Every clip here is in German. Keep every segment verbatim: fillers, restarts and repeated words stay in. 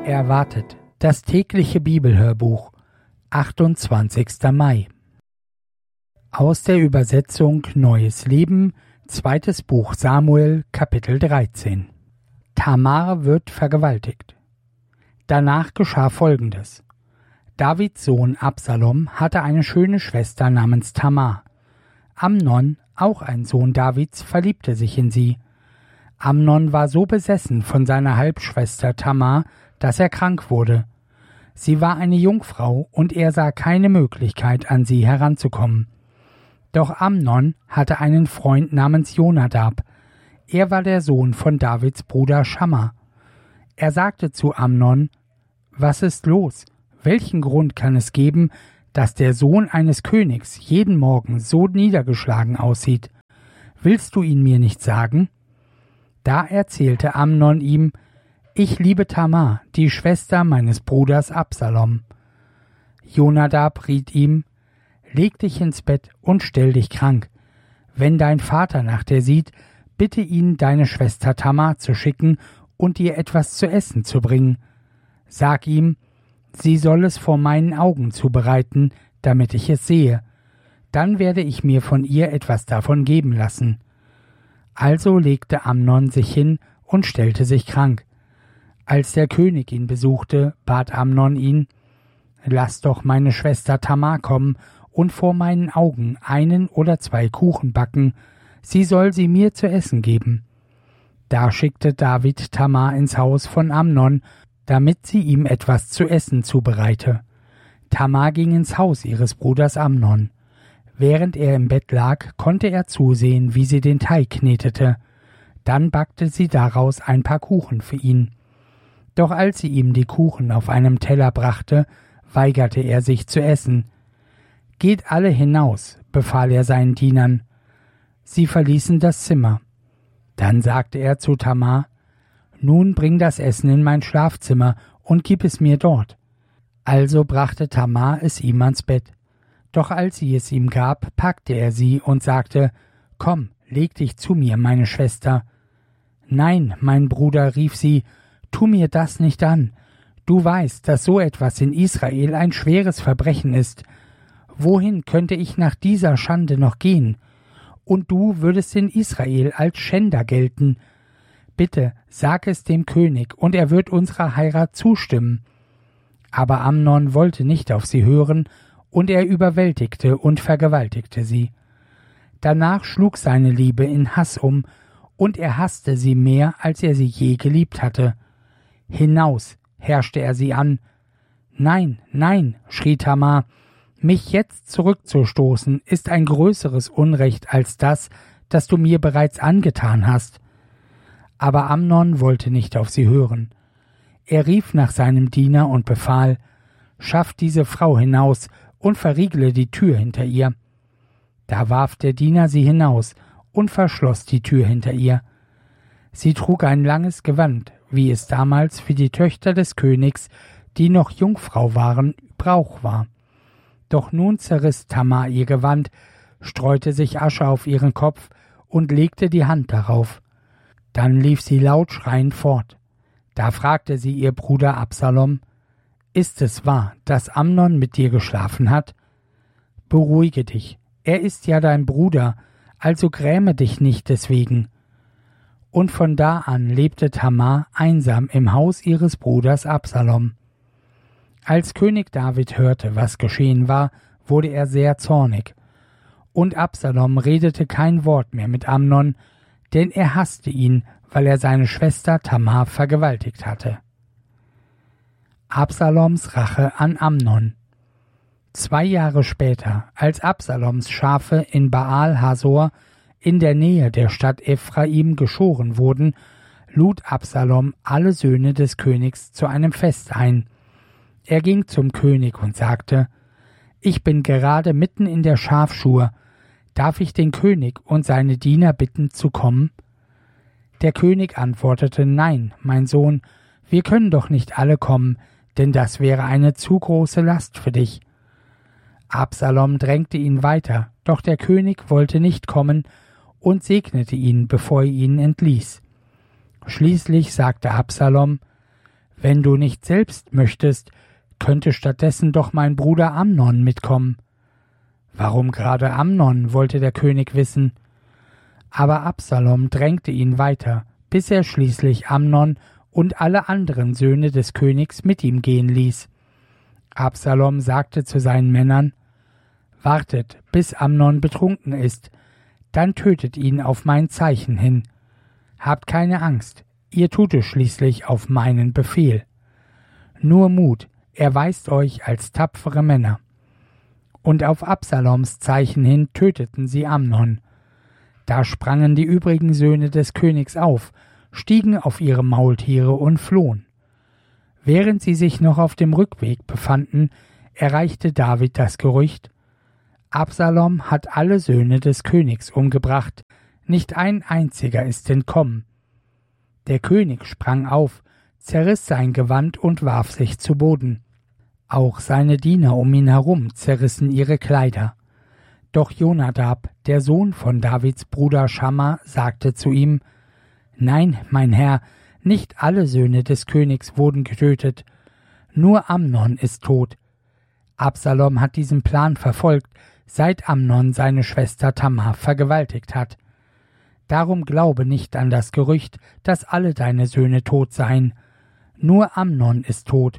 Erwartet, das tägliche Bibelhörbuch, achtundzwanzigster Mai. Aus der Übersetzung Neues Leben, zweites Buch Samuel, Kapitel dreizehn. Tamar wird vergewaltigt. Danach geschah Folgendes. Davids Sohn Absalom hatte eine schöne Schwester namens Tamar. Amnon, auch ein Sohn Davids, verliebte sich in sie. Amnon war so besessen von seiner Halbschwester Tamar, dass er krank wurde. Sie war eine Jungfrau, und er sah keine Möglichkeit, an sie heranzukommen. Doch Amnon hatte einen Freund namens Jonadab. Er war der Sohn von Davids Bruder Schamma. Er sagte zu Amnon: »Was ist los? Welchen Grund kann es geben, dass der Sohn eines Königs jeden Morgen so niedergeschlagen aussieht? Willst du ihn mir nicht sagen?« Da erzählte Amnon ihm: »Ich liebe Tamar, die Schwester meines Bruders Absalom.« Jonadab riet ihm: »Leg dich ins Bett und stell dich krank. Wenn dein Vater nach dir sieht, bitte ihn, deine Schwester Tamar zu schicken und ihr etwas zu essen zu bringen. Sag ihm, sie soll es vor meinen Augen zubereiten, damit ich es sehe. Dann werde ich mir von ihr etwas davon geben lassen.« Also legte Amnon sich hin und stellte sich krank. Als der König ihn besuchte, bat Amnon ihn: »Lass doch meine Schwester Tamar kommen und vor meinen Augen einen oder zwei Kuchen backen. Sie soll sie mir zu essen geben.« Da schickte David Tamar ins Haus von Amnon, damit sie ihm etwas zu essen zubereite. Tamar ging ins Haus ihres Bruders Amnon. Während er im Bett lag, konnte er zusehen, wie sie den Teig knetete. Dann backte sie daraus ein paar Kuchen für ihn. Doch als sie ihm die Kuchen auf einem Teller brachte, weigerte er sich zu essen. »Geht alle hinaus«, befahl er seinen Dienern. Sie verließen das Zimmer. Dann sagte er zu Tamar: »Nun bring das Essen in mein Schlafzimmer und gib es mir dort.« Also brachte Tamar es ihm ans Bett. Doch als sie es ihm gab, packte er sie und sagte: »Komm, leg dich zu mir, meine Schwester.« »Nein, mein Bruder«, rief sie, »tu mir das nicht an. Du weißt, dass so etwas in Israel ein schweres Verbrechen ist. Wohin könnte ich nach dieser Schande noch gehen? Und du würdest in Israel als Schänder gelten. Bitte, sag es dem König, und er wird unserer Heirat zustimmen.« Aber Amnon wollte nicht auf sie hören, und er überwältigte und vergewaltigte sie. Danach schlug seine Liebe in Hass um, und er hasste sie mehr, als er sie je geliebt hatte. »Hinaus«, herrschte er sie an. »Nein, nein«, schrie Tamar, »mich jetzt zurückzustoßen ist ein größeres Unrecht als das, das du mir bereits angetan hast.« Aber Amnon wollte nicht auf sie hören. Er rief nach seinem Diener und befahl: »Schaff diese Frau hinaus und verriegle die Tür hinter ihr.« Da warf der Diener sie hinaus und verschloss die Tür hinter ihr. Sie trug ein langes Gewand, wie es damals für die Töchter des Königs, die noch Jungfrau waren, Brauch war. Doch nun zerriss Tamar ihr Gewand, streute sich Asche auf ihren Kopf und legte die Hand darauf. Dann lief sie laut schreiend fort. Da fragte sie ihr Bruder Absalom: »Ist es wahr, dass Amnon mit dir geschlafen hat? Beruhige dich, er ist ja dein Bruder, also gräme dich nicht deswegen.« Und von da an lebte Tamar einsam im Haus ihres Bruders Absalom. Als König David hörte, was geschehen war, wurde er sehr zornig. Und Absalom redete kein Wort mehr mit Amnon, denn er hasste ihn, weil er seine Schwester Tamar vergewaltigt hatte. Absaloms Rache an Amnon. Zwei Jahre später, als Absaloms Schafe in Baal Hasor in der Nähe der Stadt Ephraim geschoren wurden, lud Absalom alle Söhne des Königs zu einem Fest ein. Er ging zum König und sagte: »Ich bin gerade mitten in der Schafschur. Darf ich den König und seine Diener bitten zu kommen?« Der König antwortete: »Nein, mein Sohn, wir können doch nicht alle kommen, denn das wäre eine zu große Last für dich.« Absalom drängte ihn weiter, doch der König wollte nicht kommen und segnete ihn, bevor er ihn entließ. Schließlich sagte Absalom: Wenn du nicht selbst möchtest, könnte stattdessen doch mein Bruder Amnon mitkommen. Warum gerade Amnon, wollte der König wissen. Aber Absalom drängte ihn weiter, bis er schließlich Amnon und alle anderen Söhne des Königs mit ihm gehen ließ. Absalom sagte zu seinen Männern: Wartet, bis Amnon betrunken ist, dann tötet ihn auf mein Zeichen hin. Habt keine Angst, ihr tut es schließlich auf meinen Befehl. Nur Mut, erweist euch als tapfere Männer. Und auf Absaloms Zeichen hin töteten sie Amnon. Da sprangen die übrigen Söhne des Königs auf, stiegen auf ihre Maultiere und flohen. Während sie sich noch auf dem Rückweg befanden, erreichte David das Gerücht: Absalom hat alle Söhne des Königs umgebracht, nicht ein einziger ist entkommen. Der König sprang auf, zerriss sein Gewand und warf sich zu Boden. Auch seine Diener um ihn herum zerrissen ihre Kleider. Doch Jonadab, der Sohn von Davids Bruder Schamma, sagte zu ihm: Nein, mein Herr, nicht alle Söhne des Königs wurden getötet, nur Amnon ist tot. Absalom hat diesen Plan verfolgt, seit Amnon seine Schwester Tamar vergewaltigt hat. Darum glaube nicht an das Gerücht, dass alle deine Söhne tot seien. Nur Amnon ist tot.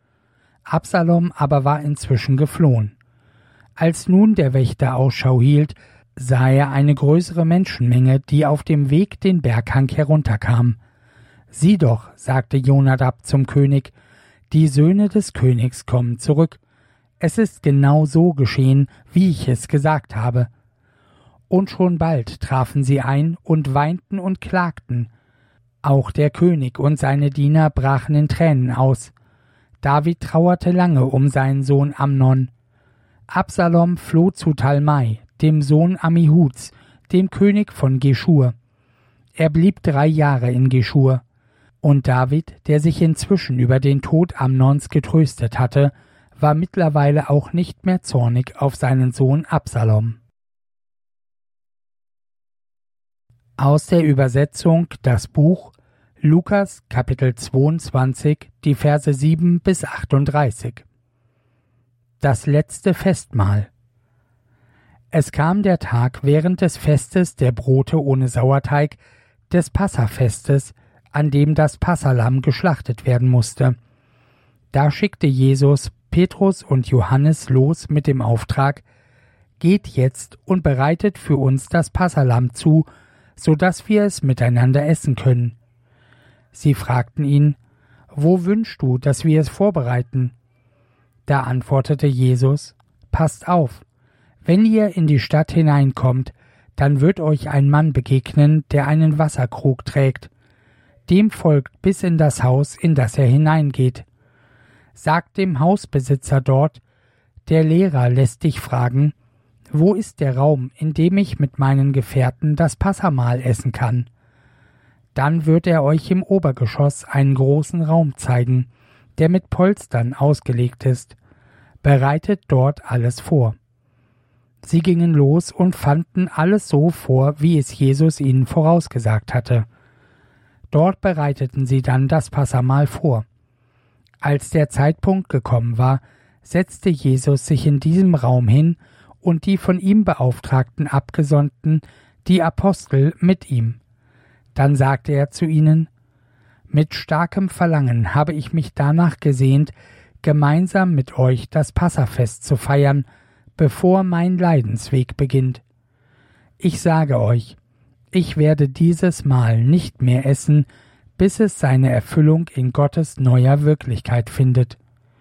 Absalom aber war inzwischen geflohen. Als nun der Wächter Ausschau hielt, sah er eine größere Menschenmenge, die auf dem Weg den Berghang herunterkam. Sieh doch, sagte Jonadab zum König, die Söhne des Königs kommen zurück. Es ist genau so geschehen, wie ich es gesagt habe. Und schon bald trafen sie ein und weinten und klagten. Auch der König und seine Diener brachen in Tränen aus. David trauerte lange um seinen Sohn Amnon. Absalom floh zu Talmai, dem Sohn Ammihuds, dem König von Geschur. Er blieb drei Jahre in Geschur. Und David, der sich inzwischen über den Tod Amnons getröstet hatte, war mittlerweile auch nicht mehr zornig auf seinen Sohn Absalom. Aus der Übersetzung das Buch Lukas Kapitel zweiundzwanzig, die Verse sieben bis achtunddreißig. Das letzte Festmahl. Es kam der Tag während des Festes der Brote ohne Sauerteig, des Passafestes, an dem das Passalamm geschlachtet werden musste. Da schickte Jesus Petrus und Johannes los mit dem Auftrag: Geht jetzt und bereitet für uns das Passalamm zu, so dass wir es miteinander essen können. Sie fragten ihn: Wo wünschst du, dass wir es vorbereiten? Da antwortete Jesus: Passt auf, wenn ihr in die Stadt hineinkommt, dann wird euch ein Mann begegnen, der einen Wasserkrug trägt. Dem folgt bis in das Haus, in das er hineingeht. Sagt dem Hausbesitzer dort: Der Lehrer lässt dich fragen: Wo ist der Raum, in dem ich mit meinen Gefährten das Passamahl essen kann? Dann wird er euch im Obergeschoss einen großen Raum zeigen, der mit Polstern ausgelegt ist. Bereitet dort alles vor. Sie gingen los und fanden alles so vor, wie es Jesus ihnen vorausgesagt hatte. Dort bereiteten sie dann das Passamahl vor. Als der Zeitpunkt gekommen war, setzte Jesus sich in diesem Raum hin und die von ihm beauftragten Abgesandten, die Apostel, mit ihm. Dann sagte er zu ihnen: Mit starkem Verlangen habe ich mich danach gesehnt, gemeinsam mit euch das Passafest zu feiern, bevor mein Leidensweg beginnt. Ich sage euch, ich werde dieses Mahl nicht mehr essen, bis es seine Erfüllung in Gottes neuer Wirklichkeit findet.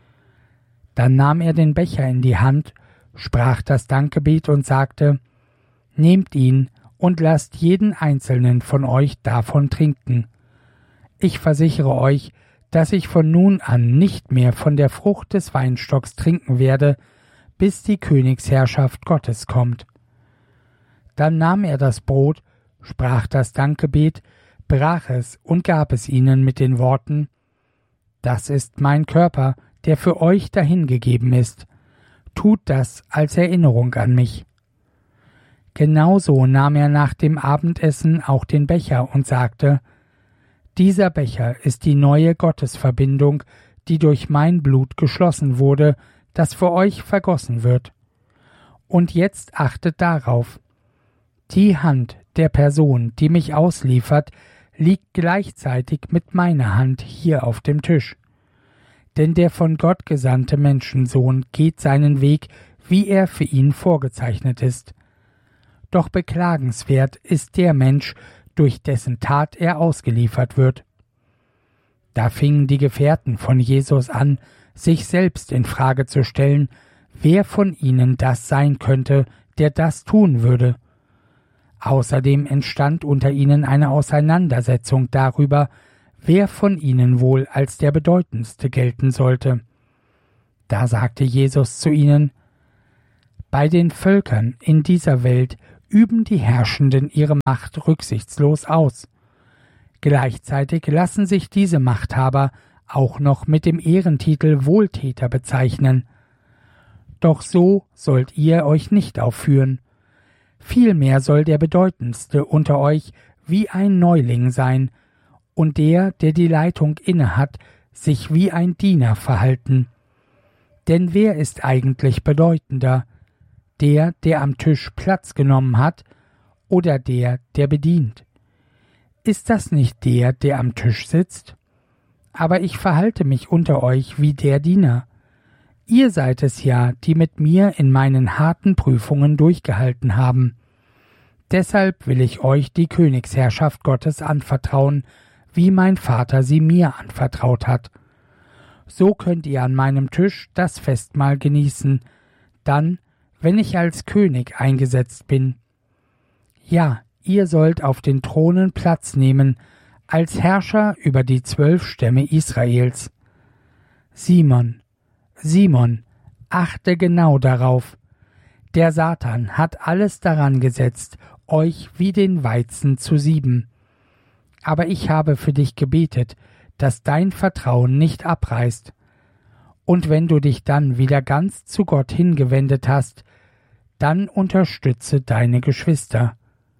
Dann nahm er den Becher in die Hand, sprach das Dankgebet und sagte: Nehmt ihn und lasst jeden einzelnen von euch davon trinken. Ich versichere euch, dass ich von nun an nicht mehr von der Frucht des Weinstocks trinken werde, bis die Königsherrschaft Gottes kommt. Dann nahm er das Brot, sprach das Dankgebet, brach es und gab es ihnen mit den Worten: Das ist mein Körper, der für euch dahingegeben ist. Tut das als Erinnerung an mich. Genauso nahm er nach dem Abendessen auch den Becher und sagte: Dieser Becher ist die neue Gottesverbindung, die durch mein Blut geschlossen wurde, das für euch vergossen wird. Und jetzt achtet darauf. Die Hand der Person, die mich ausliefert, liegt gleichzeitig mit meiner Hand hier auf dem Tisch. Denn der von Gott gesandte Menschensohn geht seinen Weg, wie er für ihn vorgezeichnet ist. Doch beklagenswert ist der Mensch, durch dessen Tat er ausgeliefert wird. Da fingen die Gefährten von Jesus an, sich selbst in Frage zu stellen, wer von ihnen das sein könnte, der das tun würde. Außerdem entstand unter ihnen eine Auseinandersetzung darüber, wer von ihnen wohl als der bedeutendste gelten sollte. Da sagte Jesus zu ihnen: Bei den Völkern in dieser Welt üben die Herrschenden ihre Macht rücksichtslos aus. Gleichzeitig lassen sich diese Machthaber auch noch mit dem Ehrentitel Wohltäter bezeichnen. Doch so sollt ihr euch nicht aufführen. Vielmehr soll der Bedeutendste unter euch wie ein Neuling sein, und der, der die Leitung innehat, sich wie ein Diener verhalten. Denn wer ist eigentlich bedeutender? Der, der am Tisch Platz genommen hat, oder der, der bedient? Ist das nicht der, der am Tisch sitzt? Aber ich verhalte mich unter euch wie der Diener. Ihr seid es ja, die mit mir in meinen harten Prüfungen durchgehalten haben. Deshalb will ich euch die Königsherrschaft Gottes anvertrauen, wie mein Vater sie mir anvertraut hat. So könnt ihr an meinem Tisch das Festmahl genießen, dann, wenn ich als König eingesetzt bin. Ja, ihr sollt auf den Thronen Platz nehmen, als Herrscher über die zwölf Stämme Israels. Simon, Simon, achte genau darauf. Der Satan hat alles daran gesetzt, euch wie den Weizen zu sieben. Aber ich habe für dich gebetet, dass dein Vertrauen nicht abreißt. Und wenn du dich dann wieder ganz zu Gott hingewendet hast, dann unterstütze deine Geschwister.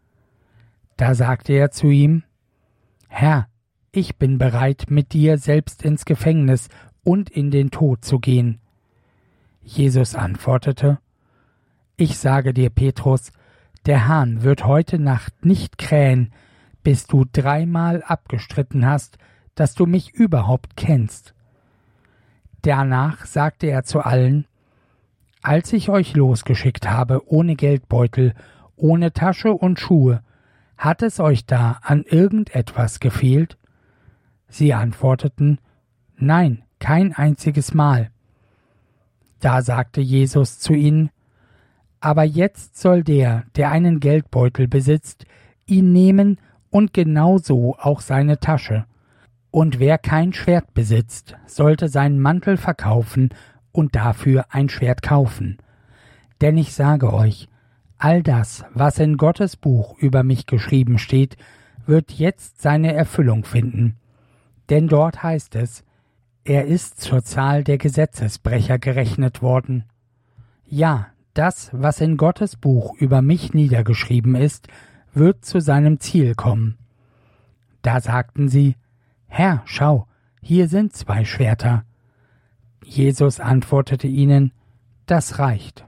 Da sagte er zu ihm: Herr, ich bin bereit, mit dir selbst ins Gefängnis und in den Tod zu gehen. Jesus antwortete: Ich sage dir, Petrus, der Hahn wird heute Nacht nicht krähen, bis du dreimal abgestritten hast, dass du mich überhaupt kennst. Danach sagte er zu allen: Als ich euch losgeschickt habe, ohne Geldbeutel, ohne Tasche und Schuhe, hat es euch da an irgendetwas gefehlt? Sie antworteten: Nein, kein einziges Mal. Da sagte Jesus zu ihnen: Aber jetzt soll der, der einen Geldbeutel besitzt, ihn nehmen und genauso auch seine Tasche. Und wer kein Schwert besitzt, sollte seinen Mantel verkaufen und dafür ein Schwert kaufen. Denn ich sage euch, all das, was in Gottes Buch über mich geschrieben steht, wird jetzt seine Erfüllung finden. Denn dort heißt es: Er ist zur Zahl der Gesetzesbrecher gerechnet worden. Ja, das, was in Gottes Buch über mich niedergeschrieben ist, wird zu seinem Ziel kommen. Da sagten sie: Herr, schau, hier sind zwei Schwerter. Jesus antwortete ihnen: Das reicht.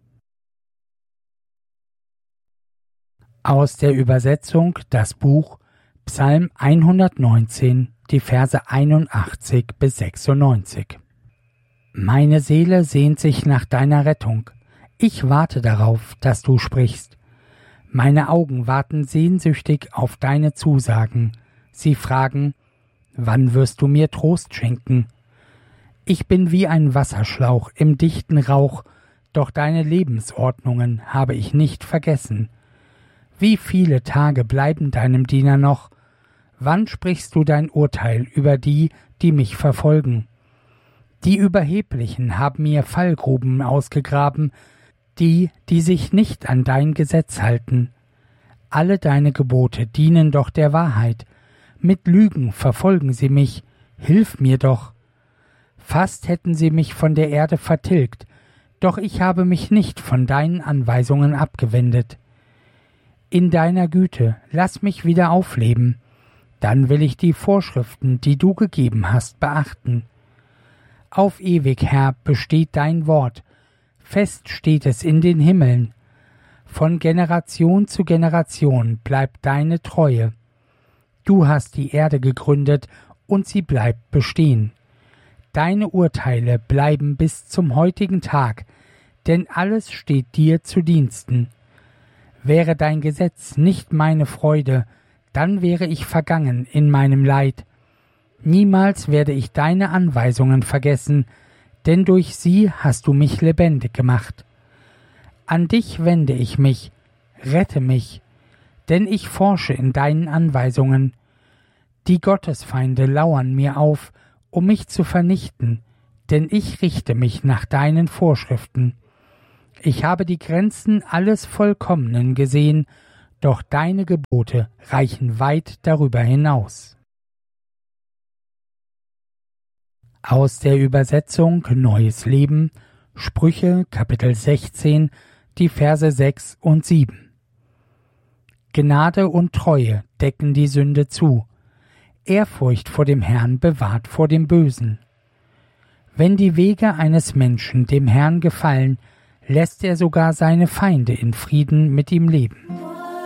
Aus der Übersetzung das Buch Psalm hundertneunzehn, die Verse einundachtzig bis sechsundneunzig. Meine Seele sehnt sich nach deiner Rettung. Ich warte darauf, dass du sprichst. Meine Augen warten sehnsüchtig auf deine Zusagen. Sie fragen: Wann wirst du mir Trost schenken? Ich bin wie ein Wasserschlauch im dichten Rauch, doch deine Lebensordnungen habe ich nicht vergessen. Wie viele Tage bleiben deinem Diener noch? Wann sprichst du dein Urteil über die, die mich verfolgen? Die Überheblichen haben mir Fallgruben ausgegraben, die, die sich nicht an dein Gesetz halten. Alle deine Gebote dienen doch der Wahrheit. Mit Lügen verfolgen sie mich. Hilf mir doch. Fast hätten sie mich von der Erde vertilgt, doch ich habe mich nicht von deinen Anweisungen abgewendet. In deiner Güte lass mich wieder aufleben, Dann will ich die Vorschriften, die du gegeben hast, beachten. Auf ewig, Herr, besteht dein Wort, fest steht es in den Himmeln. Von Generation zu Generation bleibt deine Treue. Du hast die Erde gegründet und sie bleibt bestehen. Deine Urteile bleiben bis zum heutigen Tag, denn alles steht dir zu Diensten. Wäre dein Gesetz nicht meine Freude, dann wäre ich vergangen in meinem Leid. Niemals werde ich deine Anweisungen vergessen, denn durch sie hast du mich lebendig gemacht. An dich wende ich mich, rette mich, denn ich forsche in deinen Anweisungen. Die Gottesfeinde lauern mir auf, um mich zu vernichten, denn ich richte mich nach deinen Vorschriften. Ich habe die Grenzen alles Vollkommenen gesehen, doch deine Gebote reichen weit darüber hinaus. Aus der Übersetzung Neues Leben, Sprüche Kapitel sechzehn, die Verse sechs und sieben. Gnade und Treue decken die Sünde zu. Ehrfurcht vor dem Herrn bewahrt vor dem Bösen. Wenn die Wege eines Menschen dem Herrn gefallen, lässt er sogar seine Feinde in Frieden mit ihm leben.